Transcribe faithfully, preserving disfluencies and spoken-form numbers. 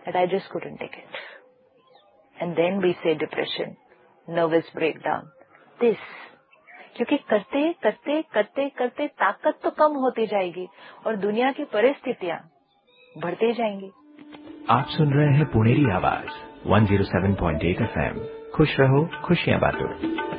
that I just couldn't take it. And then we say depression, nervous breakdown, this. क्योंकि करते करते करते करते ताकत तो कम होती जाएगी और दुनिया की परिस्थितियां बढ़ते जाएंगी. आप सुन रहे हैं पुणेरी आवाज one oh seven point eight F M. खुश रहो, खुशियां बांटो.